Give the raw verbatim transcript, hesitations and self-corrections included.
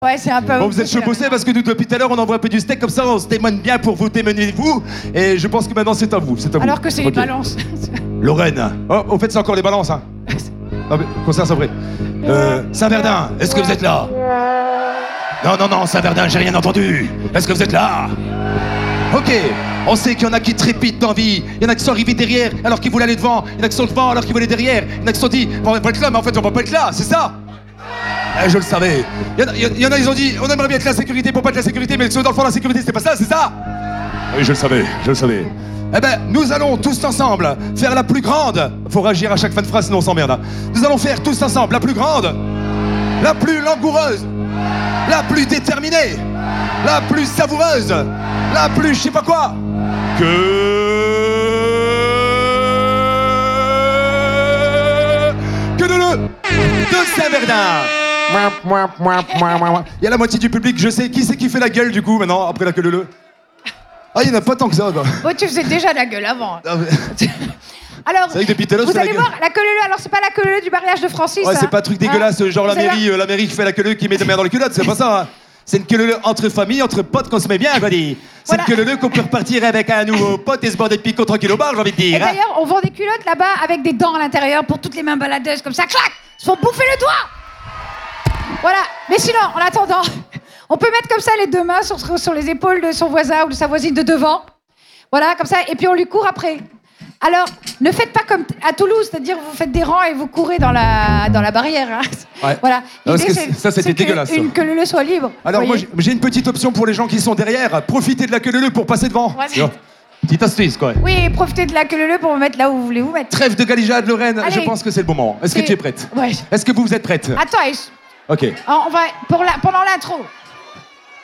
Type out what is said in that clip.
Ouais, c'est un peu... Bon, vous êtes chaud bossé parce que nous, depuis tout à l'heure, on envoie un peu du steak comme ça, on se témoigne bien pour vous témoigner vous. Et je pense que maintenant, c'est à vous. C'est à vous. Alors que c'est okay. les balances. Lorraine. Oh, au fait, c'est encore les balances, hein. Ah, mais, concert, c'est vrai. Euh, Saint-Verdun, est-ce que vous êtes là? Non, non, non, Saint-Verdun, j'ai rien entendu. Est-ce que vous êtes là? Ok, on sait qu'il y en a qui trépitent d'envie, il y en a qui sont arrivés derrière alors qu'ils voulaient aller devant, il y en a qui sont devant alors qu'ils voulaient derrière, il y en a qui se sont dit, on va pas être là, mais en fait on va pas être là, c'est ça? Eh, je le savais. Il y, en a, il y en a, ils ont dit, on aimerait bien être la sécurité pour pas être la sécurité, mais ceux dans le fond, la sécurité, c'est pas ça, c'est ça? Oui, je le savais, je le savais. Eh ben, nous allons tous ensemble faire la plus grande. Faut réagir à chaque fin de phrase, sinon on s'emmerde. Nous allons faire tous ensemble la plus grande, la plus langoureuse, la plus déterminée, la plus savoureuse, la plus je sais pas quoi. Que... Que de le... de Saint-Verdun. Il y a la moitié du public, je sais. Qui c'est qui fait la gueule du coup maintenant, après la queue de le? Ah, il n'y en a pas tant que ça, quoi. Bon, tu faisais déjà la gueule avant. Ah, mais... Alors, c'est vrai que depuis tout à l'heure, vous c'est allez la voir, gueule. la queue leu, alors c'est pas la queue leu du mariage de Francis. Ouais, hein. c'est pas un truc dégueulasse, Hein genre la Vous allez mairie, euh, la mairie qui fait la queue leu qui met des mains dans les culottes, c'est pas ça. Hein. C'est une queue leu entre familles, entre potes qu'on se met bien, quoi dit. C'est Voilà. une queue leu qu'on peut repartir avec un nouveau pote et se border de pico tranquille au bar, j'ai envie de dire. Et hein. d'ailleurs, on vend des culottes là-bas avec des dents à l'intérieur pour toutes les mains baladeuses, comme ça, clac, se font bouffer le doigt. Voilà. Mais sinon, en attendant, on peut mettre comme ça les deux mains sur, sur les épaules de son voisin ou de sa voisine de devant. Voilà, comme ça, et puis on lui court après. Alors, ne faites pas comme à Toulouse, c'est-à-dire vous faites des rangs et vous courez dans la, dans la barrière. Hein. Ouais. Voilà. Non, parce L'idée, que c'est- ça, c'était c'est que dégueulasse, ça. Une, que le leu soit libre. Alors moi, voyez. j'ai j'ai une petite option pour les gens qui sont derrière. Profitez de la queue leu pour passer devant. Ouais. Tu vois. Petite astuce, quoi. Oui, profitez de la queue leu pour vous mettre là où vous voulez vous mettre. Trêve de galijade, Lorraine, Allez. je pense que c'est le moment. Est-ce que C'est- tu es prête? Ouais. Est-ce que vous, vous êtes prête? Attends, Ok. on va pour la, pendant l'intro.